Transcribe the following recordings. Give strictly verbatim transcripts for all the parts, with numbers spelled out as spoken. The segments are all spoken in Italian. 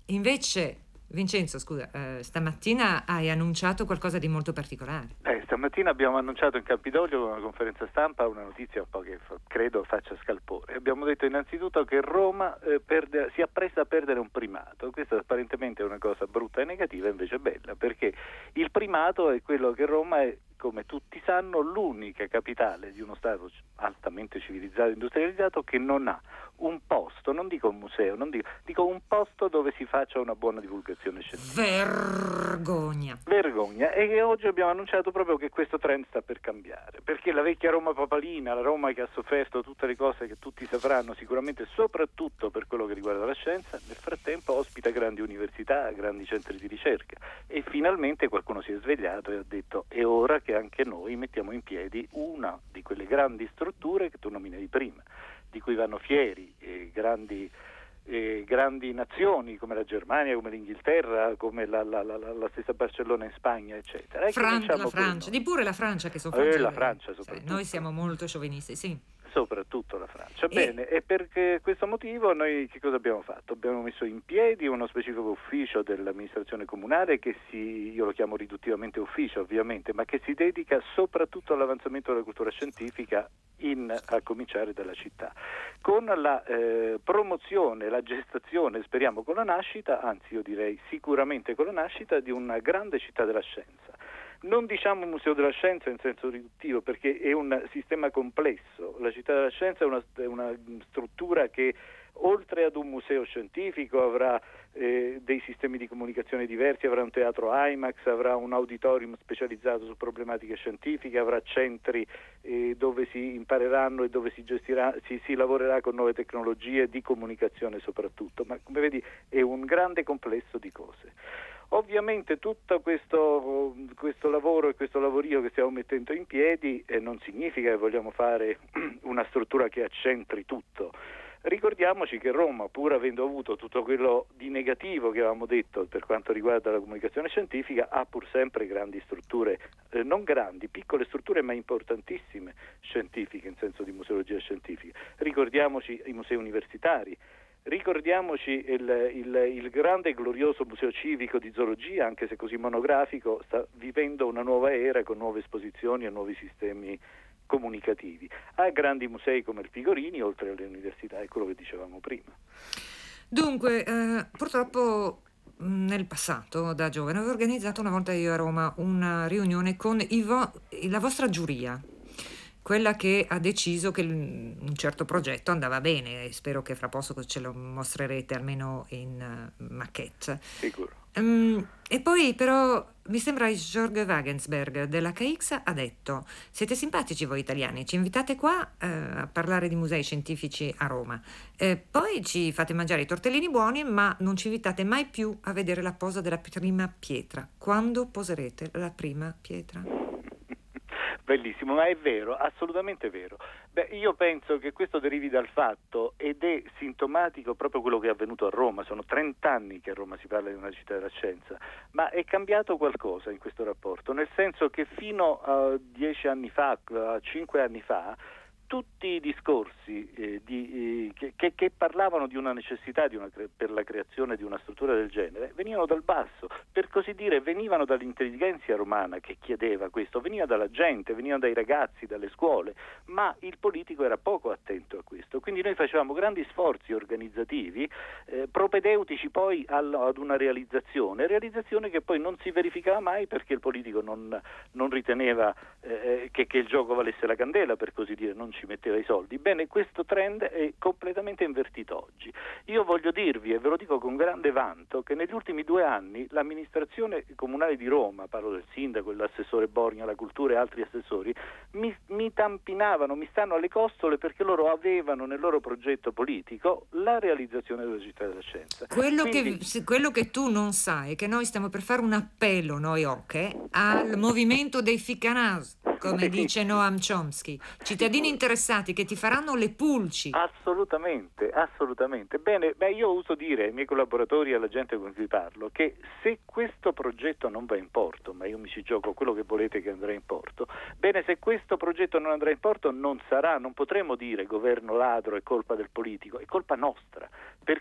invece, Vincenzo, scusa, eh, stamattina hai annunciato qualcosa di molto particolare. Eh, stamattina abbiamo annunciato in Campidoglio con una conferenza stampa una notizia un po' che fa, credo faccia scalpore. Abbiamo detto innanzitutto che Roma eh, perde, si appresta a perdere un primato. Questa apparentemente è una cosa brutta e negativa, invece è bella, perché il primato è quello che Roma è, come tutti sanno, l'unica capitale di uno Stato altamente civilizzato e industrializzato che non ha un posto, non dico un museo, non dico, dico un posto dove si faccia una buona divulgazione scientifica. Vergogna. Vergogna. E che oggi abbiamo annunciato proprio che questo trend sta per cambiare, perché la vecchia Roma papalina, la Roma che ha sofferto tutte le cose che tutti sapranno sicuramente, soprattutto per quello che riguarda la scienza, nel frattempo ospita grandi università, grandi centri di ricerca, e finalmente qualcuno si è svegliato e ha detto: è ora che anche noi mettiamo in piedi una di quelle grandi strutture che tu nominavi prima, di cui vanno fieri eh, grandi, eh, grandi nazioni come la Germania, come l'Inghilterra, come la, la, la, la stessa Barcellona in Spagna, eccetera. E Fran- la cominciamo Francia, pure di pure la Francia che sono noi. Eh, francesi. la Francia Cioè, soprattutto. noi siamo molto sciovinisti, sì. Soprattutto la Francia. E- Bene, e per questo motivo noi che cosa abbiamo fatto? Abbiamo messo in piedi uno specifico ufficio dell'amministrazione comunale che si, io lo chiamo riduttivamente ufficio ovviamente, ma che si dedica soprattutto all'avanzamento della cultura scientifica in, a cominciare dalla città, con la eh, promozione, la gestazione, speriamo con la nascita, anzi io direi sicuramente con la nascita di una grande città della scienza. Non diciamo museo della scienza in senso riduttivo, perché è un sistema complesso. La città della scienza è una, è una struttura che oltre ad un museo scientifico avrà eh, dei sistemi di comunicazione diversi, avrà un teatro IMAX, avrà un auditorium specializzato su problematiche scientifiche, avrà centri eh, dove si impareranno e dove si gestirà, si, si lavorerà con nuove tecnologie di comunicazione soprattutto, ma come vedi è un grande complesso di cose. Ovviamente tutto questo, questo lavoro e questo lavorio che stiamo mettendo in piedi eh, non significa che vogliamo fare una struttura che accentri tutto. Ricordiamoci che Roma, pur avendo avuto tutto quello di negativo che avevamo detto per quanto riguarda la comunicazione scientifica, ha pur sempre grandi strutture, eh, non grandi, piccole strutture ma importantissime scientifiche in senso di museologia scientifica. Ricordiamoci i musei universitari. Ricordiamoci il, il, il grande e glorioso museo civico di zoologia, anche se così monografico, sta vivendo una nuova era con nuove esposizioni e nuovi sistemi comunicativi. Ha grandi musei come il Pigorini, oltre alle università, è quello che dicevamo prima. Dunque, eh, purtroppo mh, nel passato, da giovane, avevo organizzato una volta io a Roma una riunione con i vo- la vostra giuria, quella che ha deciso che l- un certo progetto andava bene, e spero che fra poco ce lo mostrerete almeno in eh, maquette. Sicuro. Mm, e poi però mi sembra Jörg Wagensberg della K X ha detto: siete simpatici voi italiani, ci invitate qua eh, a parlare di musei scientifici a Roma, eh, poi ci fate mangiare i tortellini buoni, ma non ci invitate mai più a vedere la posa della prima pietra. Quando poserete la prima pietra? Bellissimo, ma è vero, assolutamente vero. Beh, io penso che questo derivi dal fatto, ed è sintomatico proprio quello che è avvenuto a Roma, sono trent'anni che a Roma si parla di una città della scienza, ma è cambiato qualcosa in questo rapporto, nel senso che fino a dieci anni fa, a cinque anni fa, tutti i discorsi eh, di, eh, che, che parlavano di una necessità di una cre- per la creazione di una struttura del genere venivano dal basso, per così dire venivano dall'intelligenza romana che chiedeva questo, veniva dalla gente, venivano dai ragazzi, dalle scuole, ma il politico era poco attento a questo, quindi noi facevamo grandi sforzi organizzativi eh, propedeutici poi al, ad una realizzazione, realizzazione che poi non si verificava mai perché il politico non, non riteneva eh, che, che il gioco valesse la candela, per così dire, non ci metteva i soldi. Bene, questo trend è completamente invertito oggi. Io voglio dirvi, e ve lo dico con grande vanto, che negli ultimi due anni l'amministrazione comunale di Roma, parlo del sindaco, dell'assessore Borgna alla cultura e altri assessori, mi, mi tampinavano, mi stanno alle costole perché loro avevano nel loro progetto politico la realizzazione della città della scienza. Quello, Quindi, che, se- quello che tu non sai è che noi stiamo per fare un appello, noi ocche, al movimento dei ficcanasi, come dice benissimo. Noam Chomsky, cittadini Sicuro. interessati che ti faranno le pulci. Assolutamente, assolutamente. Bene, beh, io uso dire ai miei collaboratori e alla gente con cui parlo che se questo progetto non va in porto, ma io mi ci gioco quello che volete che andrà in porto, bene, se questo progetto non andrà in porto non sarà, non potremo dire governo ladro è colpa del politico, è colpa nostra, perché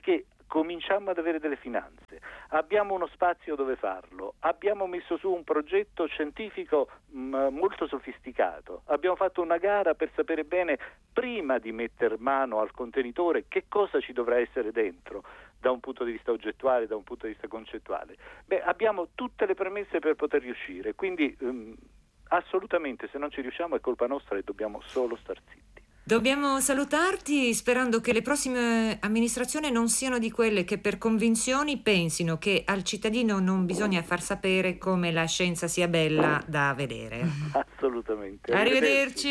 cominciamo ad avere delle finanze, abbiamo uno spazio dove farlo, abbiamo messo su un progetto scientifico mh, molto sofisticato, abbiamo fatto una gara per sapere bene, prima di mettere mano al contenitore, che cosa ci dovrà essere dentro da un punto di vista oggettuale, da un punto di vista concettuale. Beh, abbiamo tutte le premesse per poter riuscire, quindi um, assolutamente se non ci riusciamo è colpa nostra e dobbiamo solo star zitti. Dobbiamo salutarti sperando che le prossime amministrazioni non siano di quelle che per convinzioni pensino che al cittadino non bisogna far sapere come la scienza sia bella da vedere. Assolutamente. Arrivederci.